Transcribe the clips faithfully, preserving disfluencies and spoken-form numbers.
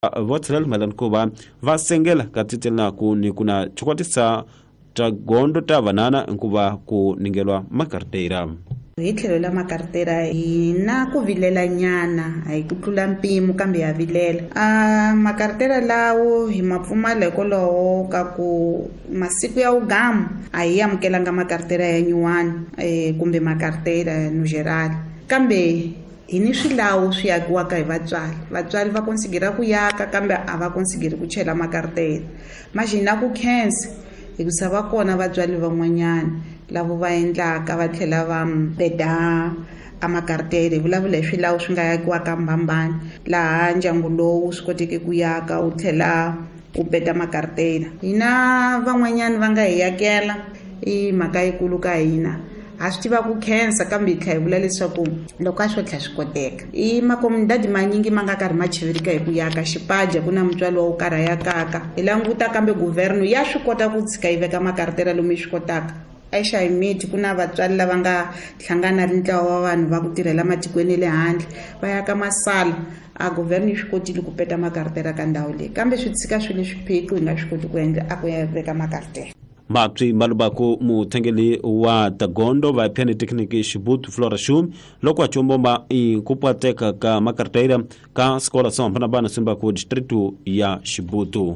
votsel malan kuba vasengela katitelna ku ni kuna chukwatisa tagondo ta vanana nkuba ku ningelwa makarteira hi tlhelo la makartera hina ku vilela nyana a hi ku tlula mpimo kambe ya vilela a makartera lawo hi mapfumala hikoloho ka ku masiku ya ugamu a hi amukelanga makartera ya nyuwani eh, kumbe makartera no geral kambe hi ni swilawo swi yakiwaka hi vatswari vatswari va konsigera ku yaka kambe a va konsigeri ku chela makartera maxina ku khensa hi ku sava kona vatswari van'wanyana lavo va endlaka va tlhela va beda a makartera vulavula hi swilawo swi nga yakiwaka mbambani laha ndyangu lowu swi koteke ku yaka u tlhela u beda makartera hina van'wanyana va nga hi yakela i mhaka yikulu ka hina ha swi tiva ku khensa kambe hi tlha hi vula leswaku loko a swo tlha swi koteka i makomunidadi manyingi ma nga karhi ma cheverika hi ku yaka xipaja ku na mutswari wa u karhi a yakaka hi languta kambe guvernu ya swi kota ku tshika yi veka makartera lomu yi swi kotaka aishayimiti ku na vatswari lava nga hlangana ri ntlawa wa vanhu va ku tirhela matikweni le handle va yaka masala a guvernu yi swi kotile ku peta makartera ka ndhawu leyi kambe swi tshika swi ni swiphiqo hi nga swi koti ku endla a ku ya veka makartera mapswi malubako muthengeli wa tagondo va piani technique xibutu flora shum loko achombomba i kupateka ka makarteira ka skola sa mpana bana simba ku distritu ya xibutu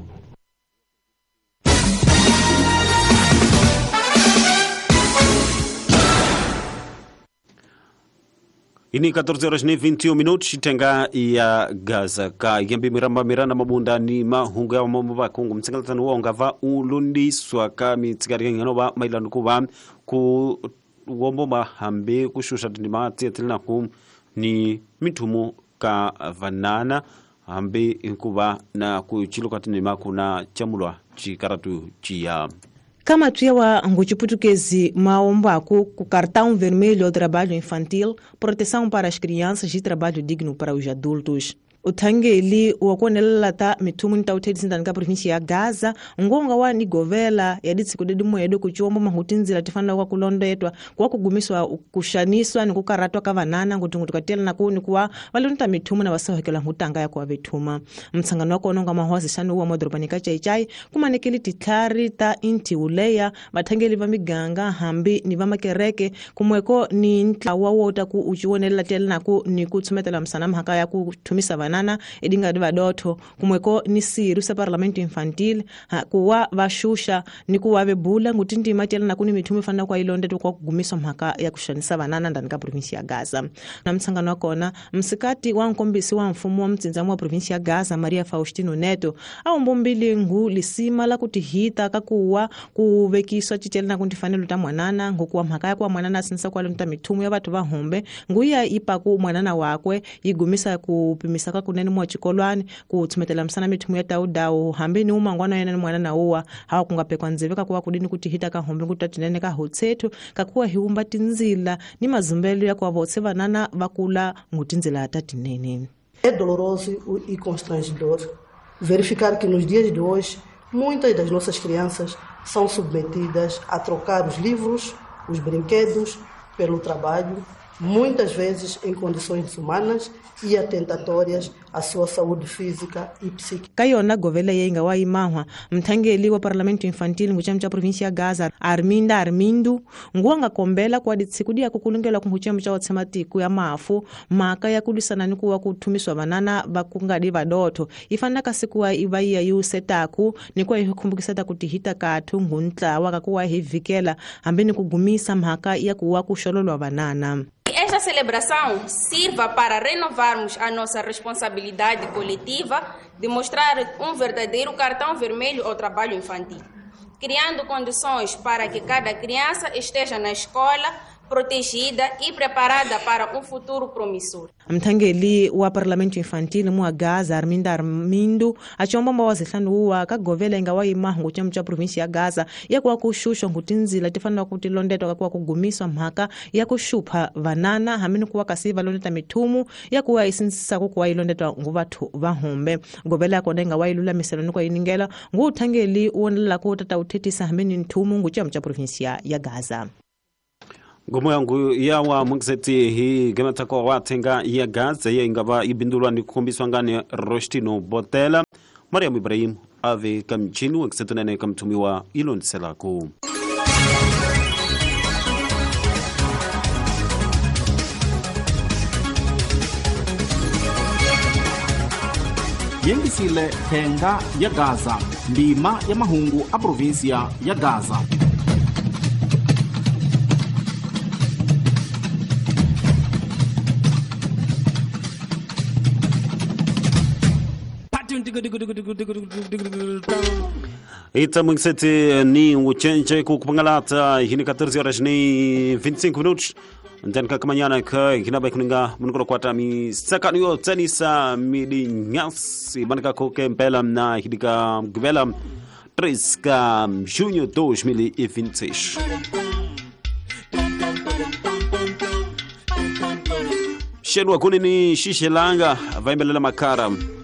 ini catorze horas ni vinte e um minutos chitenga ya Gaza ka yembi miramba mirana mabunda ni mahunga wa mambo ba kungu mtsengalatano wonga va ulundiswa ka mitsigari ngano ba mailanu kuba ku wombo ba hambe kushusha ndima tsetlina ku ni mitumu ka vanana hambe inkuba na ku chilokati ni makuna chamulwa chikaratu chia Kama tuya wa Angochiputukezi maombaku com cartão vermelho ao trabalho infantil, proteção para as crianças e trabalho digno para os adultos. Uthangeli wakonelata mitumu nitauthetsinda nika provinsi ya Gaza ngonga wa ni govela yaditsikudedi mwedo kuchombo mahutinzila tifana kwa kulondetwa kwa kugumiswa kushaniswa ni kukaratwa ka vanana ngutungu tukatela na kuni kuwa walunta mitumu na wasawekela hutanga ya kwa vetuma mtsangano wako ononga mahozi shanu uwa modropani ka chai chai kumanekeli titari ta inti uleya bathangeli va miganga hambi ni va makereke kumweko ni ntla wa wota ku uchiwonela tela na ku ni kutsumetela msana mhaka ya kutumisa vanana nana edinga diva doto kumweko ni siru sa parlamento infantil ha, kuwa vashusha ni kuwa vebula ngutindi matela na kuni mitume fana kwa ilonde kwa kugumiswa mhaka ya kushanisa vanana ndani ka provinsi ya Gaza na msangano wakona msikati wa nkombisi wa mfumu wa mtsinzamu wa provinsi ya Gaza Maria Faustino Neto au mbombili ngu lisima la kutihita kakuwa kuvekiswa chichela na kundifanelo ta mwanana ngukuwa mhaka ya kwa mwanana sinsa kwa lunta mitume ya watu vahombe nguya ipa ku mwanana wakwe igumisa kupimisa kuneni mwa chikolwani kutsumetela msana mitumu ya taudau hambi ni umangwana yana mwana na uwa hawa kungapekwa nzeveka kuwa kudini kutihita ka hombe kutatinene ka hotsetu kakuwa hiumba tinzila ni mazumbelo ya kwa votse vanana vakula ngutinzila atatinene. É doloroso e constrangedor verificar que nos dias de hoje muitas das nossas crianças são submetidas a trocar os livros, os brinquedos pelo trabalho, muitas vezes em condições desumanas e atentatórias à sua saúde física e psíquica. Kayona govela yenga wa imahwa mthangeli wa parlamento infantil nguchamcha provinsia Gaza Arminda Armindu nguanga kombela kwa ditsikudia kukulungela kunguchamcha watsematiku ya mafu maka ya kudisana ni kuwa kutumiswa vanana bakungadi vadoto ifana kasikuwa ibaiya yu setaku ni kwa ikumbukisata kutihita katu nguntla wakakuwa hivikela ambeni kugumisa maka ya kuwa kushololwa vanana. Esta celebração sirva para renovarmos a nossa responsabilidade coletiva de mostrar um verdadeiro cartão vermelho ao trabalho infantil, criando condições para que cada criança esteja na escola protegida e preparada para um futuro promissor. Mthangeli wa parlamento infantil mu Gaza Arminda Armindu achomba mawazihanu wa ka govela ingawa imahangu chamcha provinsi ya Gaza ya kwa kushusha ngutinzila tifana kutilondeto kwa kugumiswa mhaka ya kushupha vanana hamini kuwa kasiva londeta mitumu ya kuwa isinsisa kuwa ilondeto nguvatu vahombe govela kwa ingawa ilula miseloni kwa iningela ngu thangeli uonela kutata uthetisa hamini ntumu nguchamcha provinsi ya Gaza. Ngumu yangu yawa mungzeti hii gemata kwa watenga ya Gaza ya ingava ibindulwa ni kukumbiswa ngani Roshtino Botela Mariam Ibrahim ave kamchini wakisetu nene kamtumiwa ilon selaku. Yengisile tenga ya Gaza, ndima ya mahungu a provinsia ya Gaza. Ita mungseti ni uchenche kukupangalata hini katorze horas ni vinte e cinco minutos. Ndani kaka manyana ka kinaba kuninga munukolo kwata mi sakanu yo tenisa midi nyasi banaka koke mpela na hidika gvela três ka junho dois mil e vinte e seis. Shenu akuni ni shishelanga vaimbelela makara.